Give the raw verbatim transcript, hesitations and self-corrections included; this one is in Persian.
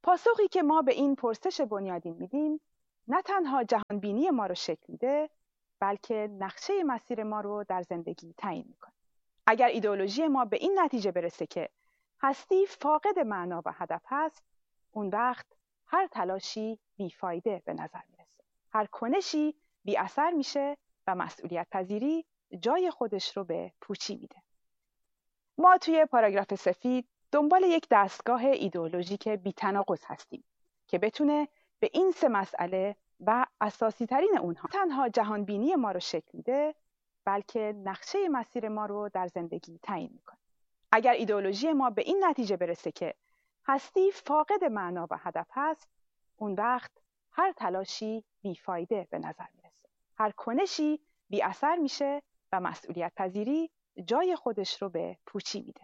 پاسخی که ما به این پرسش بنیادین میدیم نه تنها جهانبینی ما رو شکل میده، بلکه نقشه مسیر ما رو در زندگی تعیین میکنه. اگر ایدئولوژی ما به این نتیجه برسه که هستی فاقد معنا و هدف هست، اون وقت هر تلاشی بیفایده به نظر میرسه. هر کنشی بی اثر میشه و مسئولیت پذیری جای خودش رو به پوچی میده. ما توی پاراگراف سفید دنبال یک دستگاه ایدئولوژیک بی‌تناقض هستیم که بتونه به این سه مسئله و اساسی ترین اونها تنها جهان بینی ما رو شکل میده، بلکه نقشه مسیر ما رو در زندگی تعیین میکنه. اگر ایدئولوژی ما به این نتیجه برسه که هستی فاقد معنا و هدف هست، اون وقت هر تلاشی بیفایده به نظر میرسه. هر کنشی بی اثر میشه و مسئولیت پذیری جای خودش رو به پوچی میده.